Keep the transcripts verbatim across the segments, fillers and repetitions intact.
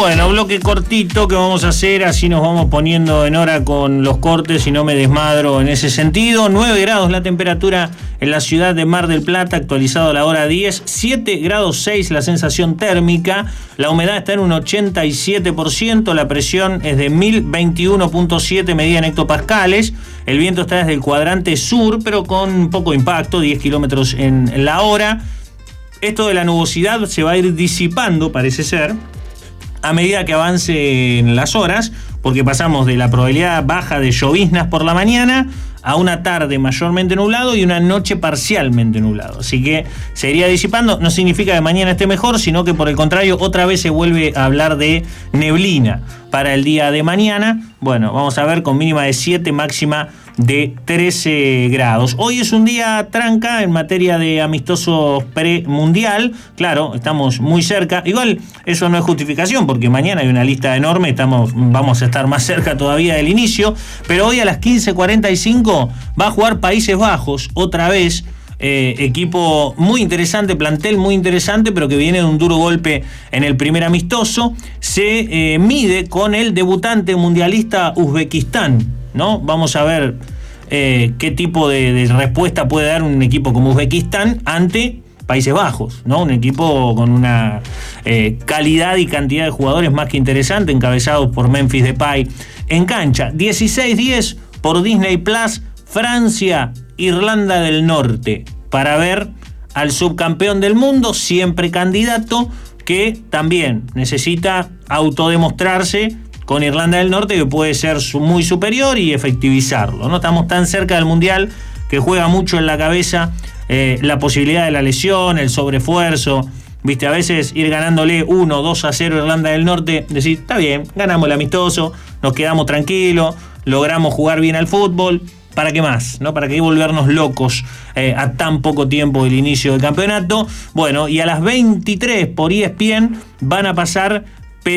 Bueno, bloque cortito que vamos a hacer, así nos vamos poniendo en hora con los cortes y no me desmadro en ese sentido. nueve grados la temperatura en la ciudad de Mar del Plata, actualizado a la hora diez. siete grados seis la sensación térmica. La humedad está en un ochenta y siete por ciento. La presión es de mil veintiuno punto siete medida en hectopascales. El viento está desde el cuadrante sur, pero con poco impacto, diez kilómetros en la hora. Esto de la nubosidad se va a ir disipando, parece ser, a medida que avancen las horas, porque pasamos de la probabilidad baja de lloviznas por la mañana a una tarde mayormente nublado y una noche parcialmente nublado. Así que se iría disipando. No significa que mañana esté mejor, sino que por el contrario otra vez se vuelve a hablar de neblina para el día de mañana. Bueno, vamos a ver con mínima de siete, máxima de trece grados. Hoy es un día tranca en materia de amistosos premundial. Claro, estamos muy cerca. Igual eso no es justificación, porque mañana hay una lista enorme. Estamos, vamos a estar más cerca todavía del inicio. Pero hoy a las quince cuarenta y cinco va a jugar Países Bajos otra vez. Eh, equipo muy interesante, plantel muy interesante, pero que viene de un duro golpe en el primer amistoso. Se eh, mide con el debutante mundialista Uzbekistán, ¿no? Vamos a ver eh, qué tipo de, de respuesta puede dar un equipo como Uzbekistán ante Países Bajos, ¿no? Un equipo con una eh, calidad y cantidad de jugadores más que interesante, encabezados por Memphis Depay en cancha. dieciséis diez por Disney Plus, Francia, Irlanda del Norte, para ver al subcampeón del mundo, siempre candidato, que también necesita autodemostrarse con Irlanda del Norte, que puede ser muy superior y efectivizarlo, ¿no? Estamos tan cerca del Mundial que juega mucho en la cabeza eh, la posibilidad de la lesión, el sobreesfuerzo. Viste, a veces ir ganándole uno, dos a cero a Irlanda del Norte, decir, está bien, ganamos el amistoso, nos quedamos tranquilos, logramos jugar bien al fútbol. ¿Para qué más? ¿No? ¿Para qué volvernos locos eh, a tan poco tiempo del inicio del campeonato? Bueno, y a las veintitrés por E S P N van a pasar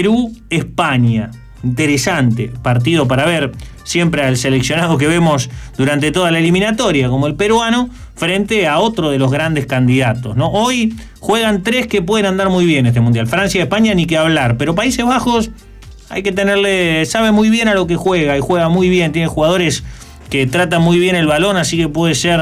Perú-España. Interesante partido para ver siempre al seleccionado que vemos durante toda la eliminatoria, como el peruano, frente a otro de los grandes candidatos, ¿no? Hoy juegan tres que pueden andar muy bien este Mundial. Francia y España ni que hablar, pero Países Bajos hay que tenerle, sabe muy bien a lo que juega y juega muy bien, tiene jugadores que trata muy bien el balón, así que puede ser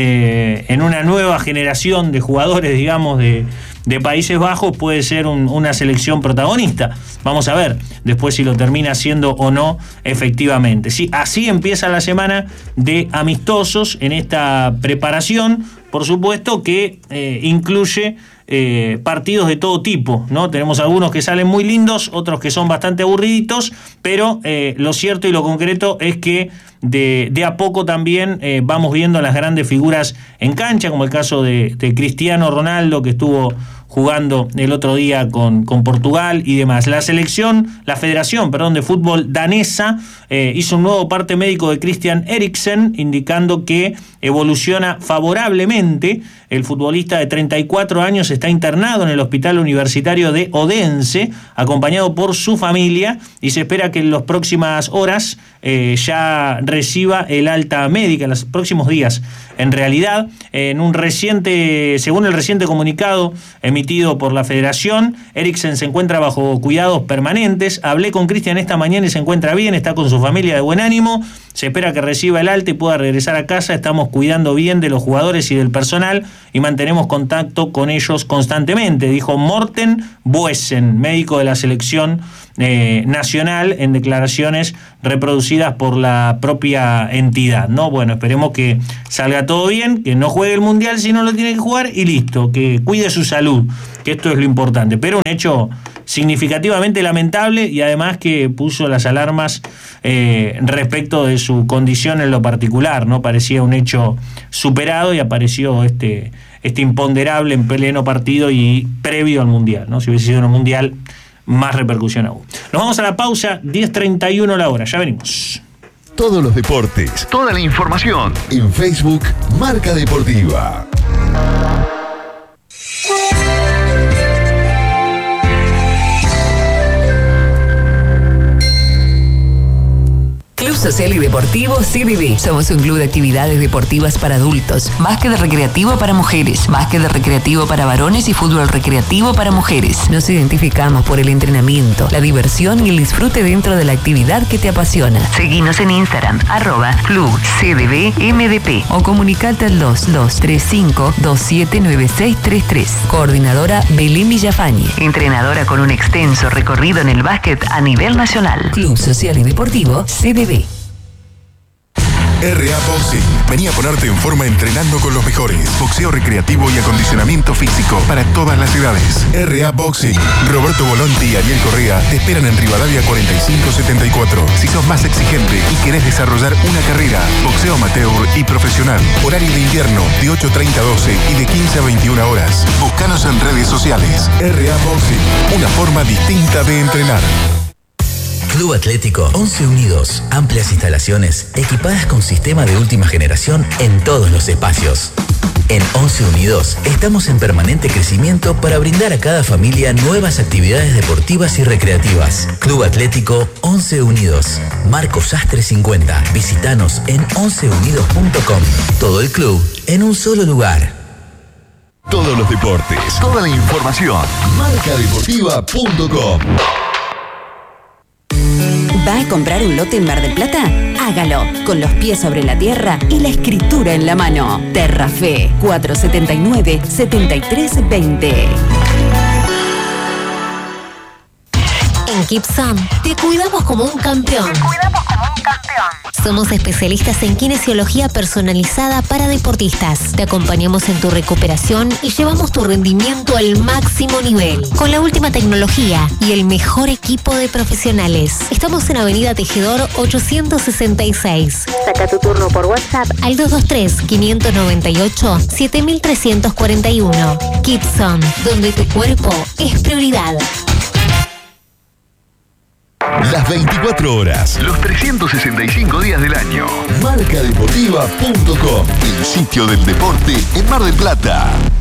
eh, en una nueva generación de jugadores, digamos, de, de Países Bajos, puede ser un, una selección protagonista. Vamos a ver después si lo termina siendo o no efectivamente. Sí, así empieza la semana de amistosos en esta preparación, por supuesto que eh, incluye Eh, partidos de todo tipo, ¿no? Tenemos algunos que salen muy lindos, otros que son bastante aburriditos, pero eh, lo cierto y lo concreto es que de, de a poco también eh, vamos viendo a las grandes figuras en cancha, como el caso de, de Cristiano Ronaldo, que estuvo jugando el otro día con, con Portugal y demás. La selección, la federación, perdón, de fútbol danesa eh, hizo un nuevo parte médico de Christian Eriksen, indicando que evoluciona favorablemente. El futbolista de treinta y cuatro años está internado en el Hospital Universitario de Odense, acompañado por su familia, y se espera que en las próximas horas eh, ya reciba el alta médica, en los próximos días. En realidad, en un reciente, según el reciente comunicado emitido por la Federación, Eriksen se encuentra bajo cuidados permanentes. Hablé con Cristian esta mañana y se encuentra bien, está con su familia de buen ánimo. Se espera que reciba el alta y pueda regresar a casa. Estamos cuidando bien de los jugadores y del personal y mantenemos contacto con ellos constantemente, dijo Morten Boesen, médico de la selección eh, nacional, en declaraciones reproducidas por la propia entidad, ¿no? Bueno, esperemos que salga todo bien, que no juegue el Mundial si no lo tiene que jugar y listo, que cuide su salud, que esto es lo importante. Pero un hecho significativamente lamentable y además que puso las alarmas eh, respecto de su condición en lo particular, ¿no? Parecía un hecho superado y apareció este, este imponderable en pleno partido y previo al Mundial, ¿no? Si hubiese sido en el Mundial, más repercusión aún. Nos vamos a la pausa, diez treinta y uno la hora, ya venimos. Todos los deportes, toda la información en Facebook Marca Deportiva. Club Social Social y Deportivo C D B. Somos un club de actividades deportivas para adultos, básquet recreativo para mujeres, básquet recreativo para varones y fútbol recreativo para mujeres. Nos identificamos por el entrenamiento, la diversión y el disfrute dentro de la actividad que te apasiona. Seguinos en Instagram, arroba club C D B M D P o comunicate al dos dos tres cinco dos siete nueve seis tres tres. Coordinadora Belén Villafañe, entrenadora con un extenso recorrido en el básquet a nivel nacional. Club Social y Deportivo C D B. R A Boxing. Vení a ponerte en forma entrenando con los mejores. Boxeo recreativo y acondicionamiento físico para todas las edades. R A Boxing. Roberto Volonti y Ariel Correa te esperan en Rivadavia cuarenta y cinco setenta y cuatro. Si sos más exigente y querés desarrollar una carrera, boxeo amateur y profesional. Horario de invierno de ocho treinta a doce y de quince a veintiuna horas. Búscanos en redes sociales. R A Boxing. Una forma distinta de entrenar. Club Atlético Once Unidos. Amplias instalaciones equipadas con sistema de última generación en todos los espacios. En Once Unidos estamos en permanente crecimiento para brindar a cada familia nuevas actividades deportivas y recreativas. Club Atlético Once Unidos. Marco Sastre cincuenta. Visítanos en once unidos punto com. Todo el club en un solo lugar. Todos los deportes, toda la información. marca deportiva punto com. ¿Va a comprar un lote en Mar del Plata? Hágalo, con los pies sobre la tierra y la escritura en la mano. Terrafe, cuatro setenta y nueve, setenta y tres veinte. En Kipson te cuidamos como un campeón. Te cuidamos como un campeón. Somos especialistas en kinesiología personalizada para deportistas. Te acompañamos en tu recuperación y llevamos tu rendimiento al máximo nivel. Con la última tecnología y el mejor equipo de profesionales. Estamos en Avenida Tejedor ochocientos sesenta y seis. Saca tu turno por WhatsApp al dos dos tres, quinientos noventa y ocho, siete tres cuatro uno. Kipson, donde tu cuerpo es prioridad. Las veinticuatro horas, los trescientos sesenta y cinco días del año. marca deportiva punto com, el sitio del deporte en Mar del Plata.